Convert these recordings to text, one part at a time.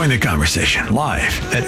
Join the conversation live at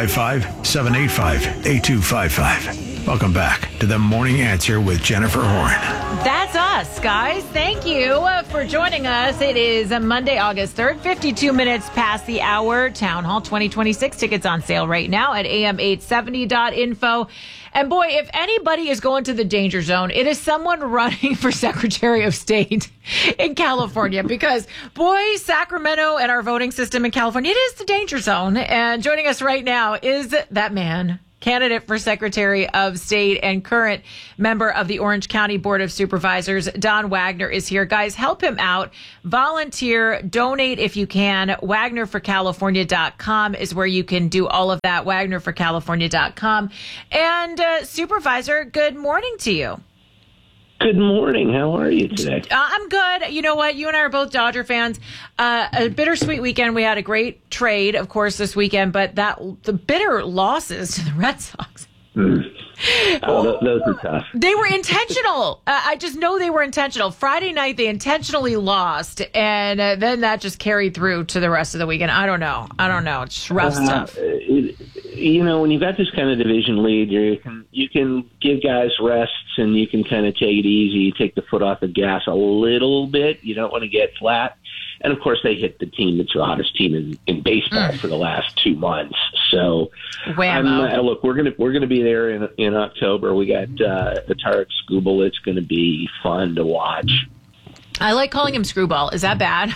855-785-8255. Welcome back to The Morning Answer with Jennifer Horn. That's us, guys. Thank you for joining us. It is Monday, August 3rd, 52 minutes past the hour. Town Hall 2026 tickets on sale right now at am870.info. And boy, if anybody is going to the danger zone, it is someone running for Secretary of State in California, because boy, Sacramento and our voting system in California, it is the danger zone. And joining us right now is that man, candidate for Secretary of State and current member of the Orange County Board of Supervisors. Don Wagner is here. Guys, help him out. Volunteer, donate if you can. WagnerForCalifornia.com is where you can do all of that. WagnerForCalifornia.com. And Supervisor, good morning to you. Good morning. How are you today? I'm good. You know what? You and I are both Dodger fans. A bittersweet weekend. We had a great trade, of course, this weekend, but the bitter losses to the Red Sox. Those are tough. They were intentional. I just know they were intentional. Friday night, they intentionally lost, and then that just carried through to the rest of the weekend. I don't know. It's just rough stuff. When you've got this kind of division lead, you can give guys rests and you can kind of take it easy. You take the foot off the gas a little bit. You don't want to get flat. And, of course, they hit the team that's the hottest team in baseball for the last 2 months. So, look, we're gonna be there in October. We got the Tarek Skubal. It's going to be fun to watch. I like calling him Screwball. Is that bad?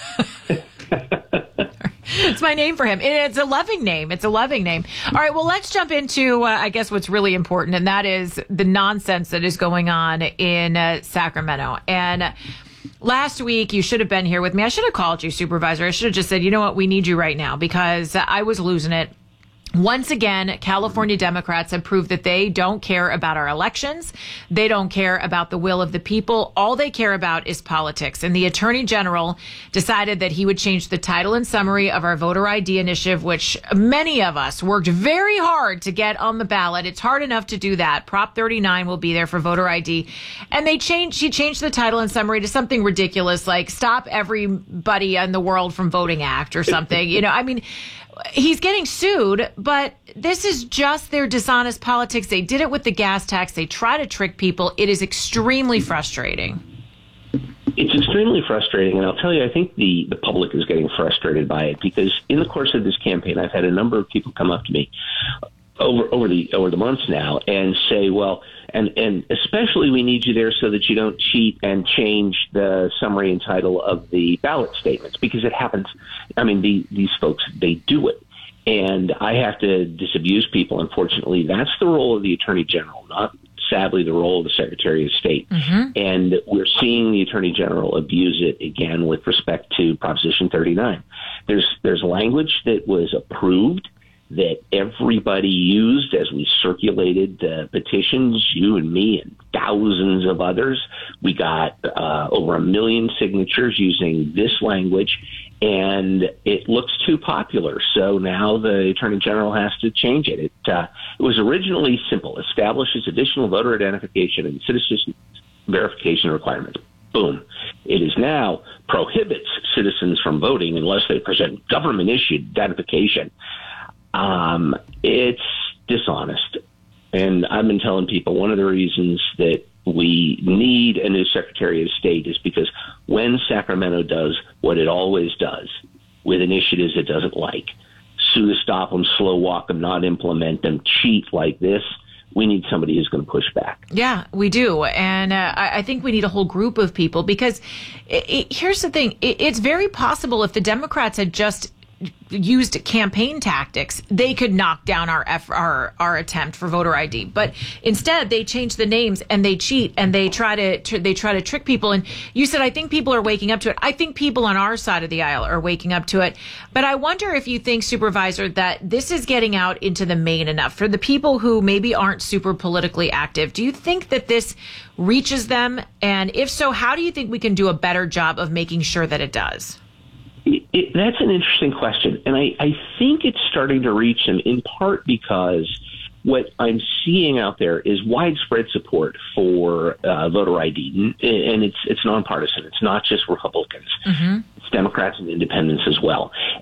It's my name for him. It's a loving name. All right, well, let's jump into, I guess, what's really important, and that is the nonsense that is going on in Sacramento. And last week, you should have been here with me. I should have called you, Supervisor. I should have just said, you know what, we need you right now, because I was losing it. Once again, California Democrats have proved that they don't care about our elections. They don't care about the will of the people. All they care about is politics. And the Attorney General decided that he would change the title and summary of our voter ID initiative, which many of us worked very hard to get on the ballot. It's hard enough to do that. Prop 39 will be there for voter ID. And he changed the title and summary to something ridiculous like Stop Everybody in the World from Voting Act or something. He's getting sued, but this is just their dishonest politics. They did it with the gas tax. They try to trick people. It is extremely frustrating. It's extremely frustrating, and I'll tell you, I think the public is getting frustrated by it, because in the course of this campaign, I've had a number of people come up to me over the months now and say, well, and especially we need you there so that you don't cheat and change the summary and title of the ballot statements, because it happens. I mean, these folks, they do it. And I have to disabuse people. Unfortunately, that's the role of the Attorney General, not, sadly, the role of the Secretary of State. Mm-hmm. And we're seeing the Attorney General abuse it again with respect to Proposition 39. There's language that was approved that everybody used as we circulated the petitions, you and me and thousands of others. We got over 1 million signatures using this language, and it looks too popular. So now the Attorney General has to change it. It was originally simple: establishes additional voter identification and citizenship verification requirements. Boom. It is now prohibits citizens from voting unless they present government-issued identification. It's dishonest. And I've been telling people one of the reasons that we need a new Secretary of State is because when Sacramento does what it always does with initiatives it doesn't like, sue to stop them, slow walk them, not implement them, cheat like this, we need somebody who's going to push back. Yeah, we do. And I think we need a whole group of people, because here's the thing. It's very possible if the Democrats had just used campaign tactics, they could knock down our attempt for voter ID. But instead, they change the names and they cheat and they try to trick people. And you said, I think people are waking up to it. I think people on our side of the aisle are waking up to it. But I wonder if you think, Supervisor, that this is getting out into the main enough for the people who maybe aren't super politically active. Do you think that this reaches them? And if so, how do you think we can do a better job of making sure that it does? That's an interesting question. And I think it's starting to reach them in part because what I'm seeing out there is widespread support for voter ID. And it's nonpartisan. It's not just Republicans. Mm-hmm. It's Democrats and independents as well.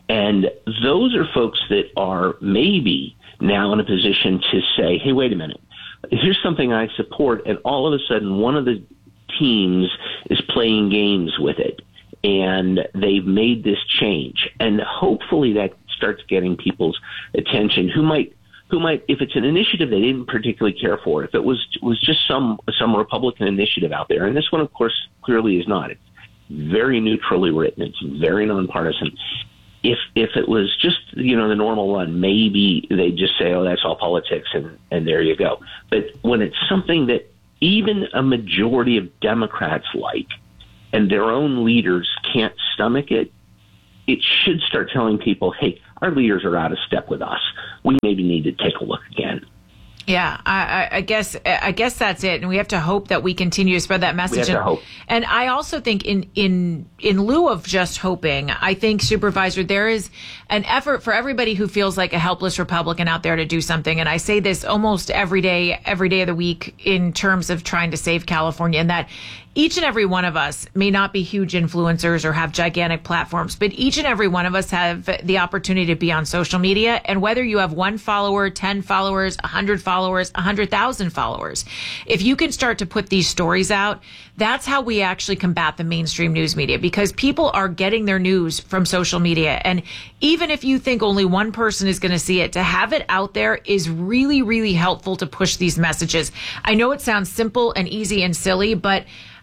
And those are folks that are maybe now in a position to say, hey, wait a minute, here's something I support, and all of a sudden one of the teams is playing games with it, and they've made this change. And hopefully that starts getting people's attention who might, if it's an initiative they didn't particularly care for, if it was just some Republican initiative out there, and this one, of course, clearly is not. It's very neutrally written. It's very nonpartisan. If it was just, the normal one, maybe they just say, oh, that's all politics, and there you go. But when it's something that even a majority of Democrats like, and their own leaders can't stomach it, it should start telling people, hey, our leaders are out of step with us. We maybe need to take a look again. Yeah, I guess that's it, and we have to hope that we continue to spread that message. We have to hope. And I also think in lieu of just hoping, I think, Supervisor, there is an effort for everybody who feels like a helpless Republican out there to do something. And I say this almost every day of the week in terms of trying to save California, and that each and every one of us may not be huge influencers or have gigantic platforms, but each and every one of us have the opportunity to be on social media. And whether you have 1 follower, 10 followers, 100 followers, 100,000 followers, if you can start to put these stories out, that's how we actually combat the mainstream news media, because people are getting their news from social media. And even if you think only one person is going to see it, to have it out there is really, really helpful to push these messages. I know it sounds simple and easy and silly, but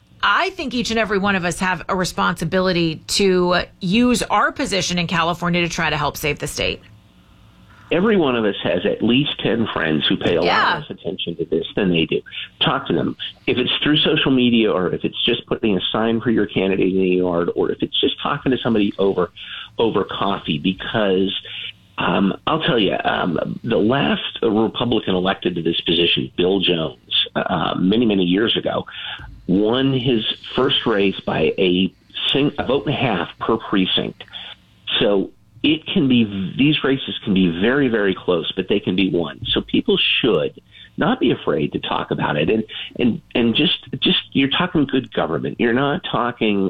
I think each and every one of us have a responsibility to use our position in California to try to help save the state. Every one of us has at least 10 friends who pay a lot less attention to this than they do. Talk to them. If it's through social media, or if it's just putting a sign for your candidate in the yard, or if it's just talking to somebody over coffee, because I'll tell you, the last Republican elected to this position, Bill Jones, many, many years ago, won his first race by a vote and a half per precinct. So these races can be very, very close, but they can be won. So people should not be afraid to talk about it. And just you're talking good government. You're not talking,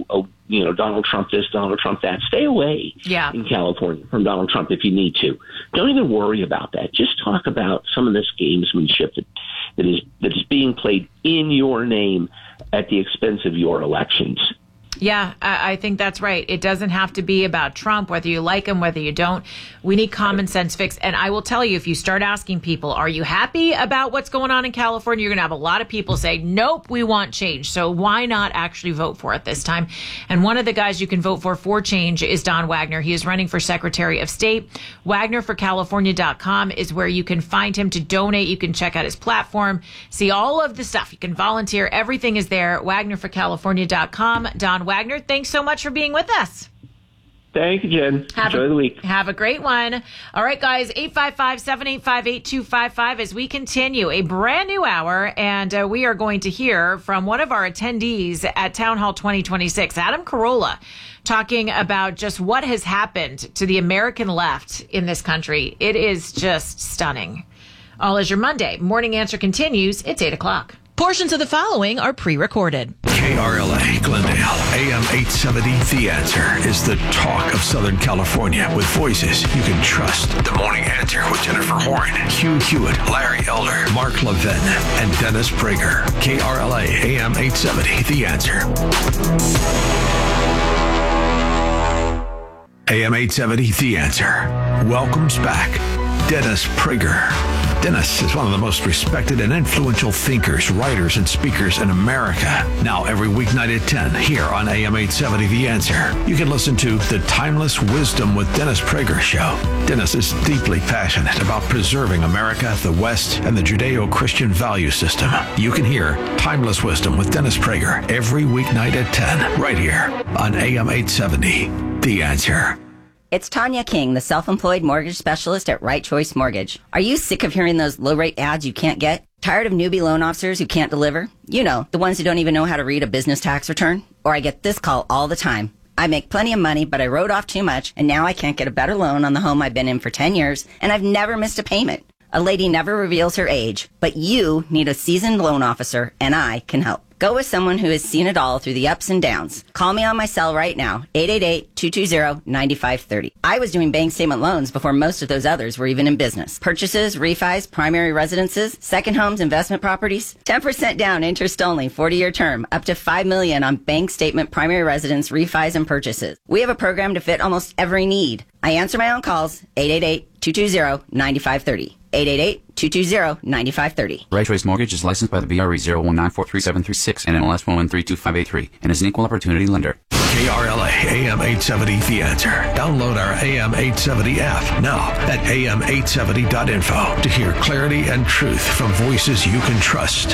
Donald Trump this, Donald Trump that. Stay away in California from Donald Trump if you need to. Don't even worry about that. Just talk about some of this gamesmanship that is being played in your name at the expense of your elections. Yeah, I think that's right. It doesn't have to be about Trump, whether you like him, whether you don't. We need common sense fix. And I will tell you, if you start asking people, are you happy about what's going on in California? You're going to have a lot of people say, nope, we want change. So why not actually vote for it this time? And one of the guys you can vote for change is Don Wagner. He is running for Secretary of State. WagnerForCalifornia.com is where you can find him to donate. You can check out his platform, see all of the stuff. You can volunteer. Everything is there. WagnerForCalifornia.com. Don Wagner, thanks so much for being with us. Thank you, Jen. Enjoy the week. Have a great one. All right, guys, 855-785-8255 as we continue a brand new hour, and we are going to hear from one of our attendees at Town Hall 2026, Adam Carolla, talking about just what has happened to the American left in this country. It is just stunning. All is your Monday. Morning Answer continues. It's 8 o'clock. Portions of the following are pre-recorded. KRLA Glendale, AM 870, The Answer is the talk of Southern California with voices you can trust. The Morning Answer with Jennifer Horn, Hugh Hewitt, Larry Elder, Mark Levin, and Dennis Prager. KRLA, AM 870, The Answer. AM 870, The Answer welcomes back Dennis Prager. Dennis is one of the most respected and influential thinkers, writers, and speakers in America. Now, every weeknight at 10 here on AM 870 The Answer, you can listen to The Timeless Wisdom with Dennis Prager show. Dennis is deeply passionate about preserving America, the West, and the Judeo-Christian value system. You can hear Timeless Wisdom with Dennis Prager every weeknight at 10 right here on AM 870 The Answer. It's Tanya King, the self-employed mortgage specialist at Right Choice Mortgage. Are you sick of hearing those low-rate ads you can't get? Tired of newbie loan officers who can't deliver? You know, the ones who don't even know how to read a business tax return? Or I get this call all the time. I make plenty of money, but I wrote off too much, and now I can't get a better loan on the home I've been in for 10 years, and I've never missed a payment. A lady never reveals her age, but you need a seasoned loan officer, and I can help. Go with someone who has seen it all through the ups and downs. Call me on my cell right now, 888-220-9530. I was doing bank statement loans before most of those others were even in business. Purchases, refis, primary residences, second homes, investment properties. 10% down, interest only, 40-year term, up to $5 million on bank statement, primary residence, refis, and purchases. We have a program to fit almost every need. I answer my own calls, 888-220-9530. 888-220-9530. Right Choice Mortgage is licensed by the BRE 019433736 and NMLS 1132583 and is an equal opportunity lender. KRLA AM 870 The Answer. Download our AM 870 app now at am870.info to hear clarity and truth from voices you can trust.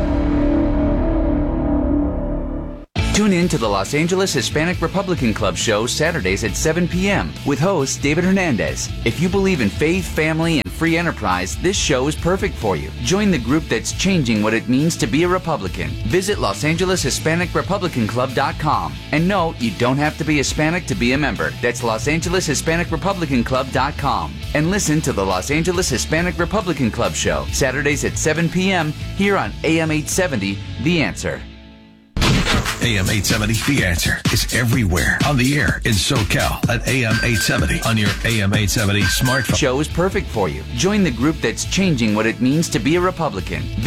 Tune in to the Los Angeles Hispanic Republican Club show Saturdays at 7 p.m. with host David Hernandez. If you believe in faith, family, and free enterprise, this show is perfect for you. Join the group that's changing what it means to be a Republican. Visit LosAngelesHispanicRepublicanClub.com. And no, you don't have to be Hispanic to be a member. That's LosAngelesHispanicRepublicanClub.com. And listen to the Los Angeles Hispanic Republican Club show Saturdays at 7 p.m. here on AM 870, The Answer. AM 870 The Answer is everywhere on the air in SoCal at AM 870 on your AM 870 smartphone. Show is perfect for you. Join the group that's changing what it means to be a Republican.